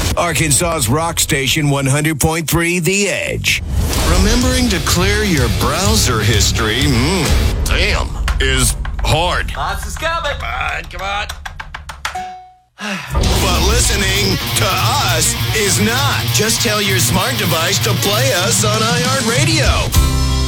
Arkansas's rock station 100.3 The Edge. Remembering to clear your browser history, is hard. Hans is coming. Come on. But listening to us is not. Just tell your smart device to play us on iHeartRadio.